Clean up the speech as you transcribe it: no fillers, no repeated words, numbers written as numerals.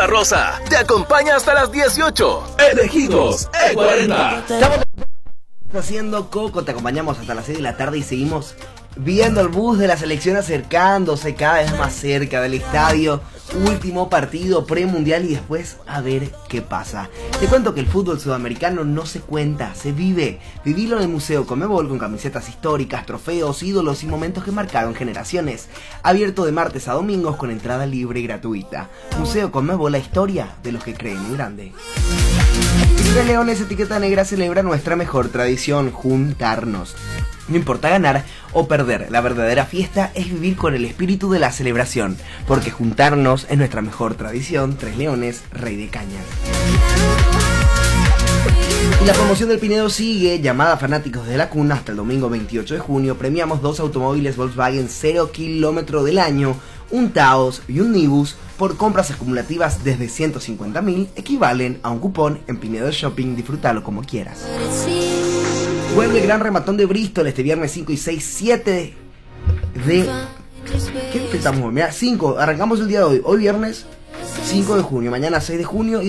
Zona Rosa te acompaña hasta las 18. Elegidos E40. Estamos haciendo Coco, te acompañamos hasta las 6 de la tarde y seguimos viendo el bus de la selección acercándose cada vez más cerca del estadio. Último partido premundial y después a ver qué pasa. Te cuento que el fútbol sudamericano no se cuenta, se vive. Vivilo en el Museo Conmebol con camisetas históricas, trofeos, ídolos y momentos que marcaron generaciones. Abierto de martes a domingos con entrada libre y gratuita. Museo Conmebol, la historia de los que creen en grande. Tres Leones Etiqueta Negra celebra nuestra mejor tradición, juntarnos. No importa ganar o perder, la verdadera fiesta es vivir con el espíritu de la celebración, porque juntarnos es nuestra mejor tradición. Tres Leones, Rey de Cañas. Y la promoción del Pinedo sigue. Llamada a fanáticos de la cuna hasta el domingo 28 de junio. Premiamos 2 automóviles Volkswagen 0 kilómetro del año, un Taos y un Nibus por compras acumulativas desde 150.000, equivalen a un cupón en Pinedo Shopping. Disfrútalo como quieras. Vuelve el gran rematón de Bristol este viernes 5 y 6, 7 de... ¿Qué estamos? Mira, 5, arrancamos el día de hoy. Hoy viernes 5 de junio, mañana 6 de junio.